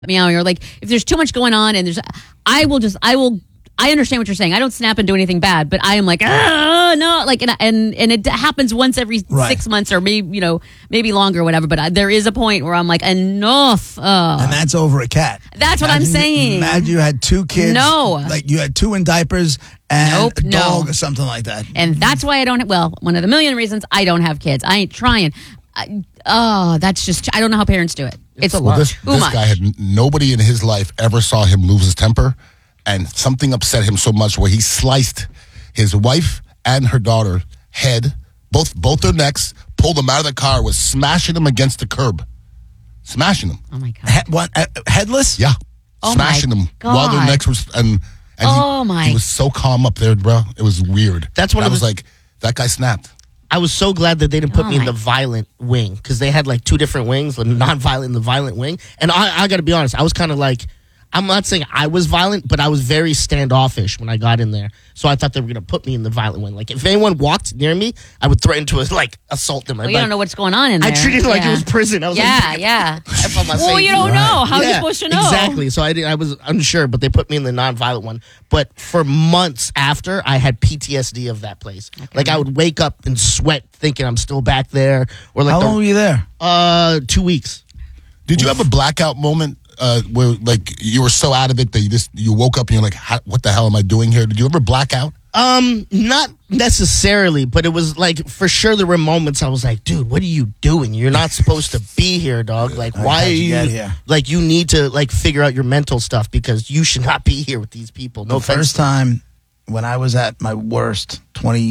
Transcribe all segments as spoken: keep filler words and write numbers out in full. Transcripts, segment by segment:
meowing, or like if there's too much going on and there's, I will just, I will, I understand what you're saying. I don't snap and do anything bad, but I am like, ah, no, like, and and, and it happens once every Right. six months or maybe, you know, maybe longer or whatever. But I, there is a point where I'm like, enough. Uh, And that's over a cat. That's what I'm Imagine- saying. Imagine you had two kids. No. Like you had two in diapers and Nope, a no. dog or something like that. and that's why I don't, well, one of the million reasons I don't have kids. I ain't trying. I, oh, that's just, I don't know how parents do it. It's, a lot. Well, this, too this much. guy had n- nobody in his life ever saw him lose his temper, and something upset him so much where he sliced his wife and her daughter head, both both their necks, pulled them out of the car, was smashing them against the curb, smashing them. Oh my God. He- what, uh, headless? Yeah, Oh, smashing my them while their God. necks was and and Oh, he, my- he was so calm up there, bro. It was weird. That's one I of was the- like, that guy snapped. I was so glad that they didn't put Oh me in my- the violent wing because they had like two different wings, the non-violent and the violent wing. And I, I got to be honest, I was kind of like, I'm not saying I was violent, but I was very standoffish when I got in there. So I thought they were going to put me in the violent wing. Like if anyone walked near me, I would threaten to like assault them. Well, I'd you like- don't know what's going on in there. I treated it like Yeah. it was prison. I was Yeah, like, yeah. I felt my Well, safety. you don't know. How are you Yeah, supposed to know? Exactly. So I did, I was unsure, but they put me in the non-violent one. But for months after, I had P T S D of that place. Like I would wake up and sweat thinking I'm still back there. Or like How the- long were you there? uh, two weeks. Did you have a blackout moment uh, where like you were so out of it that you just you woke up and you're like, How, what the hell am I doing here? Did you ever black out? Um, not necessarily, but it was like for sure there were moments I was like, dude, what are you doing? You're not supposed to be here, dog. Like, Like, why how'd are you you get here? like you need to like figure out your mental stuff because you should not be here with these people. No The offense. first time when I was at my worst,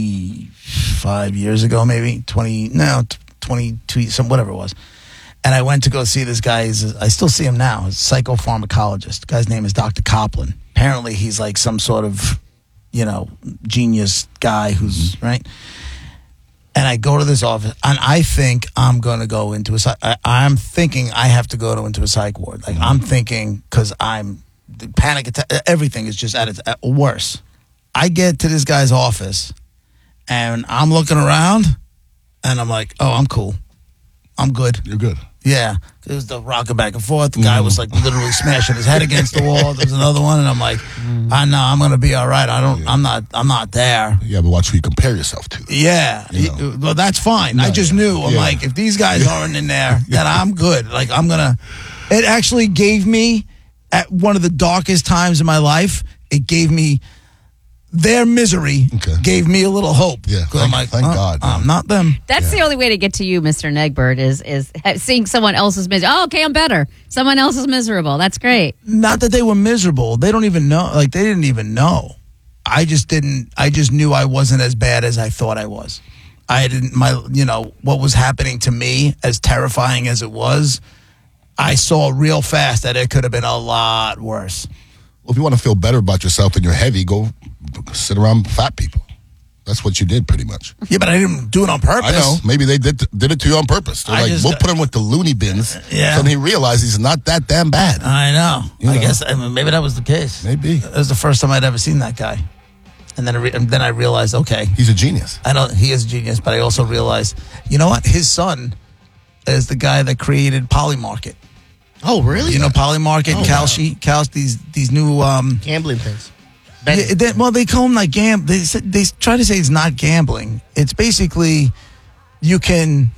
twenty-five years ago, maybe twenty, no, t- twenty-two, some whatever it was, and I went to go see this guy. He's a, I still see him now. He's a psychopharmacologist. The guy's name is Doctor Copland. Apparently, he's like some sort of, you know, genius guy who's right. And I go to this office, and I think I'm going to go into a psych. I, I'm thinking I have to go to into a psych ward. Like I'm thinking because I'm the panic attack. Everything is just at its at worse. I get to this guy's office, and I'm looking around, and I'm like, "Oh, I'm cool. I'm good." You're good. Yeah, it was the rocking back and forth. The guy was like literally smashing his head against the wall. There's another one, and I'm like, "I know I'm gonna be all right. I don't. I'm not. I'm not there." Yeah, but watch who you compare yourself to. Yeah, You know. well, that's fine. I No, just yeah. knew. I'm Yeah. like, if these guys aren't in there, then I'm good. Like, I'm gonna. It actually gave me, at one of the darkest times in my life, it gave me their misery. Okay. Gave me a little hope. Yeah, 'Cause I'm thank- like, thank uh, God, I'm man. not them. That's the only way to get to you, Mister Negbert, is is seeing someone else's misery. Oh, okay, I'm better. Someone else is miserable. That's great. Not that they were miserable. They don't even know. Like, they didn't even know. I just didn't. I just knew I wasn't as bad as I thought I was. I didn't. My, you know, what was happening to me, as terrifying as it was, I saw real fast that it could have been a lot worse. Well, if you want to feel better about yourself and you're heavy, go sit around fat people. That's what you did, pretty much. Yeah, but I didn't do it on purpose. I know. Maybe they did did it to you on purpose. They're I like, just- we'll put him with the loony bins. Yeah. So then he realized he's not that damn bad. I know. You I know. guess I mean, maybe that was the case. Maybe. It was the first time I'd ever seen that guy, and then I re- and then I realized, okay, He's a genius. I know he is a genius, but I also realized, you know what? His son is the guy that created Polymarket. Oh, really? You know, Polymarket, Oh, Kalshi, Kals, these these new. Um, Gambling things. yeah, Betting. they, well, they call them like gam. They said- they try to say it's not gambling. It's basically you can.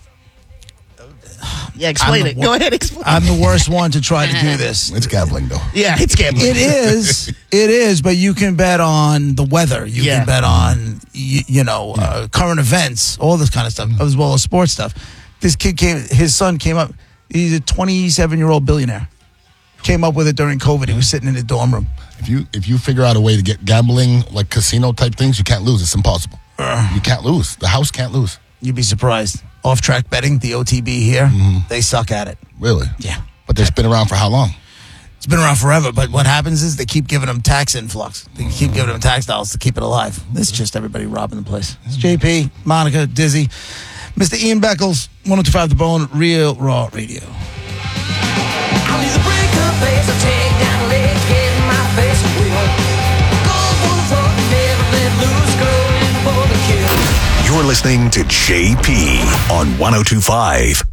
Yeah, explain I'm it. the Go wor- ahead, explain. I'm the worst one to try to do this. It's gambling, though. yeah, it's gambling. It is, it is, but you can bet on the weather. You Yeah. can bet on, you, you know, uh, current events, all this kind of stuff, as well as sports stuff. This kid came, his son came up. He's a twenty-seven-year-old billionaire. Came up with it during COVID. He was sitting in his dorm room. If you if you figure out a way to get gambling, like casino type things, you can't lose. It's impossible. You can't lose. The house can't lose. You'd be surprised. Off-track betting, the O T B here, they suck at it. Really? Yeah. But they've been around for how long? It's been around forever, but what happens is they keep giving them tax influx. They keep giving them tax dollars to keep it alive. This is just everybody robbing the place. It's J P, Monica, Dizzy, Mister Ian Beckles, one oh two point five The Bone, Real Raw Radio. You're listening to J P on one oh two point five The Bone.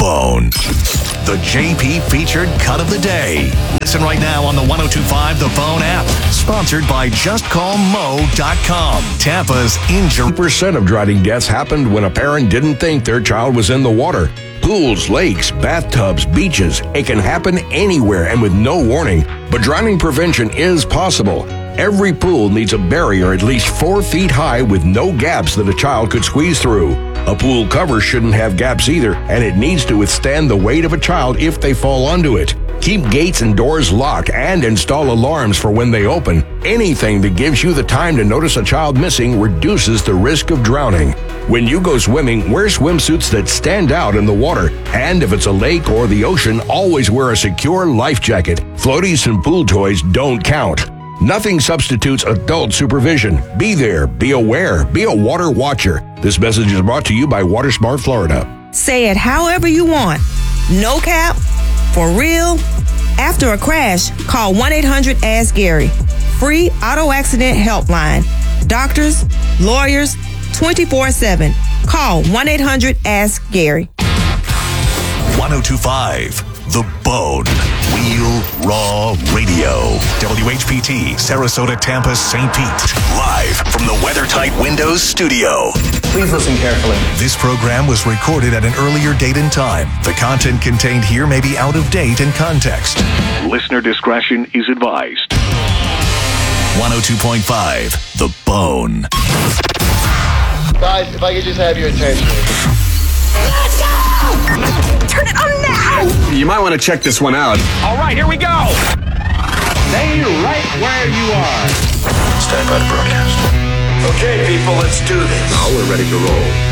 Bone. The J P featured cut of the day. Listen right now on the one oh two point five The Bone app. Sponsored by just call mo dot com. Tampa's injury percent of drowning deaths happened when a parent didn't think their child was in the water. Pools, lakes, bathtubs, beaches. It can happen anywhere and with no warning. But drowning prevention is possible. Every pool needs a barrier at least four feet high with no gaps that a child could squeeze through. A pool cover shouldn't have gaps either, and it needs to withstand the weight of a child if they fall onto it. Keep gates and doors locked and install alarms for when they open. Anything that gives you the time to notice a child missing reduces the risk of drowning. When you go swimming, wear swimsuits that stand out in the water. And if it's a lake or the ocean, always wear a secure life jacket. Floaties and pool toys don't count. Nothing substitutes adult supervision. Be there, be aware, be a water watcher. This message is brought to you by WaterSmart Florida. Say it however you want. No cap, for real. After a crash, call one eight hundred ask Gary. Free auto accident helpline. Doctors, lawyers, twenty-four seven. Call one eight hundred ask Gary. one oh two point five The Bone. Real Raw Radio. W H P T, Sarasota, Tampa, Saint Pete. Live from the WeatherTight Windows studio. Please listen carefully. This program was recorded at an earlier date and time. The content contained here may be out of date and context. Listener discretion is advised. one oh two point five The Bone. Guys, if I could just have your attention. Let's go! Turn it on now! You might want to check this one out. All right, here we go! Stay right where you are. Stand by to broadcast. Okay, people, let's do this. Now we're ready to roll.